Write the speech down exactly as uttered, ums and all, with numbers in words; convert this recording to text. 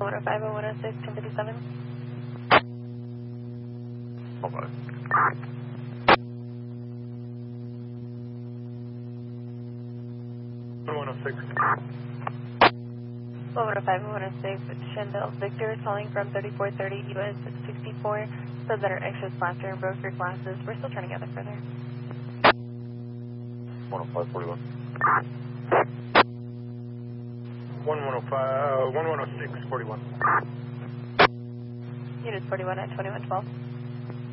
one oh five and one oh six, ten fifty-seven. Hold on. one oh six. one oh five and one oh six, Chandel Victor calling from thirty-four thirty U S sixty-four. Said that our extra splasher and broke your glasses. We're still trying to get them further. one oh five forty-one. one one oh five, uh, one one oh six forty-one. Unit forty-one at twenty-one twelve.